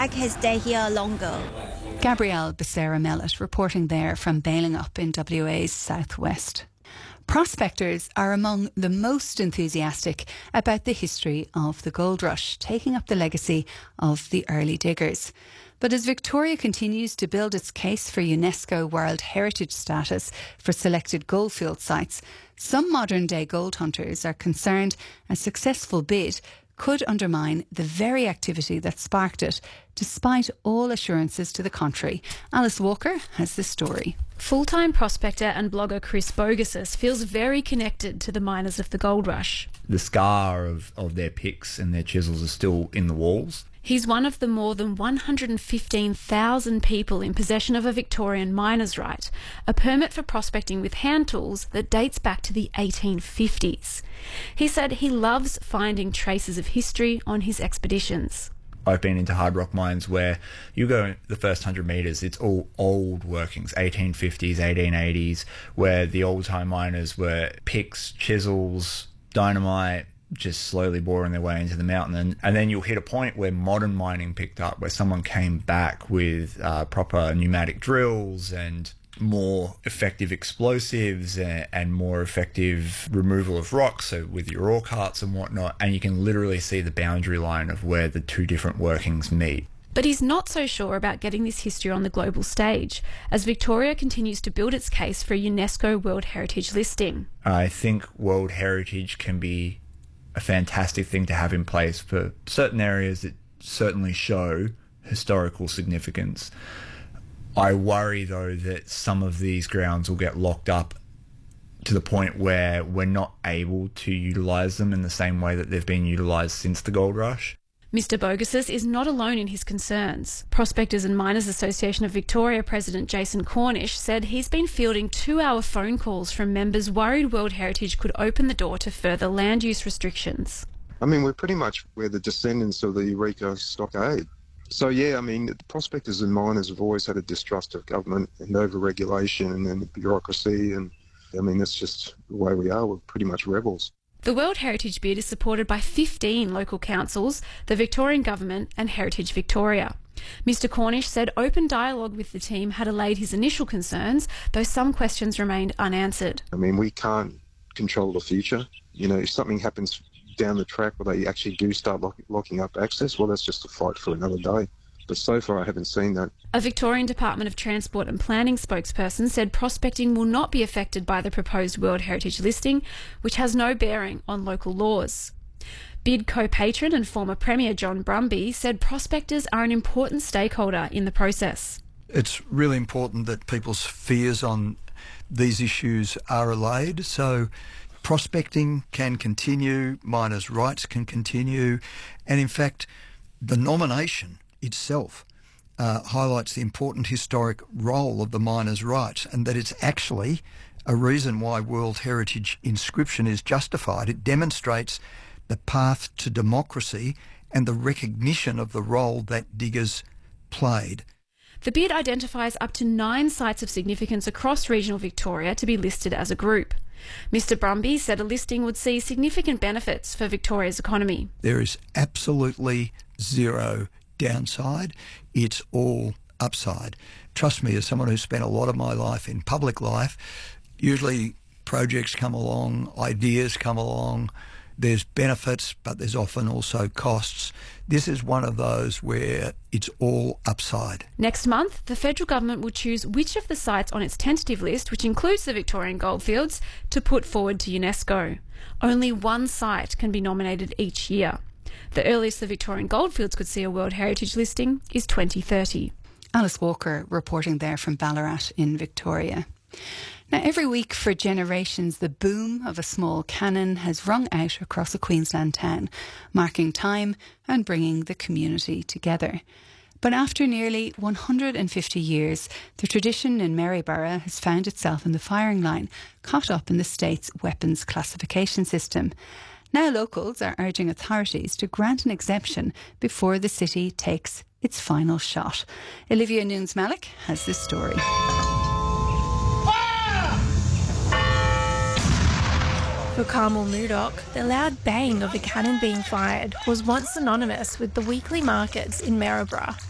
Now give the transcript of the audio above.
I can stay here longer. Gabrielle Becerra-Mellett reporting there from Balingup in WA's southwest. Prospectors are among the most enthusiastic about the history of the gold rush, taking up the legacy of the early diggers. But as Victoria continues to build its case for UNESCO World Heritage status for selected goldfield sites, some modern-day gold hunters are concerned a successful bid could undermine the very activity that sparked it, despite all assurances to the contrary. Alice Walker has the story. Full-time prospector and blogger Chris Bogasus feels very connected to the miners of the gold rush. The scar of their picks and their chisels are still in the walls. He's one of the more than 115,000 people in possession of a Victorian miner's right, a permit for prospecting with hand tools that dates back to the 1850s. He said he loves finding traces of history on his expeditions. I've been into hard rock mines where you go the first 100 metres, it's all old workings, 1850s, 1880s, where the old-time miners were picks, chisels, dynamite, just slowly boring their way into the mountain. And then you'll hit a point where modern mining picked up, where someone came back with proper pneumatic drills and more effective explosives and more effective removal of rocks, so with your ore carts and whatnot, and you can literally see the boundary line of where the two different workings meet. But he's not so sure about getting this history on the global stage, as Victoria continues to build its case for a UNESCO World Heritage listing. I think World Heritage can be a fantastic thing to have in place for certain areas that certainly show historical significance. I worry, though, that some of these grounds will get locked up to the point where we're not able to utilise them in the same way that they've been utilised since the gold rush. Mr Bogasus is not alone in his concerns. Prospectors and Miners Association of Victoria President Jason Cornish said he's been fielding 2-hour phone calls from members worried World Heritage could open the door to further land use restrictions. I mean, we're the descendants of the Eureka Stockade. So, yeah, I mean, the prospectors and miners have always had a distrust of government and over-regulation and bureaucracy, and, I mean, that's just the way we are. We're pretty much rebels. The World Heritage bid is supported by 15 local councils, the Victorian Government and Heritage Victoria. Mr Cornish said open dialogue with the team had allayed his initial concerns, though some questions remained unanswered. I mean, we can't control the future. You know, if something happens down the track where they actually do start locking up access, well, that's just a fight for another day. But so far, I haven't seen that. A Victorian Department of Transport and Planning spokesperson said prospecting will not be affected by the proposed World Heritage listing, which has no bearing on local laws. Bid co-patron and former Premier John Brumby said prospectors are an important stakeholder in the process. It's really important that people's fears on these issues are allayed, so prospecting can continue, miners' rights can continue, and in fact, the nomination itself highlights the important historic role of the miners' rights, and that it's actually a reason why World Heritage inscription is justified. It demonstrates the path to democracy and the recognition of the role that diggers played. The bid identifies up to 9 sites of significance across regional Victoria to be listed as a group. Mr Brumby said a listing would see significant benefits for Victoria's economy. There is absolutely zero downside. It's all upside. Trust me, as someone who's spent a lot of my life in public life, usually projects come along, ideas come along, there's benefits, but there's often also costs. This is one of those where it's all upside. Next month, the federal government will choose which of the sites on its tentative list, which includes the Victorian goldfields, to put forward to UNESCO. Only one site can be nominated each year. The earliest the Victorian goldfields could see a World Heritage listing is 2030. Alice Walker reporting there from Ballarat in Victoria. Now, every week for generations, the boom of a small cannon has rung out across a Queensland town, marking time and bringing the community together. But after nearly 150 years, the tradition in Maryborough has found itself in the firing line, caught up in the state's weapons classification system. Now locals are urging authorities to grant an exemption before the city takes its final shot. Olivia Nunes-Malik has this story. For Carmel Murdoch, the loud bang of a cannon being fired was once synonymous with the weekly markets in Maryborough.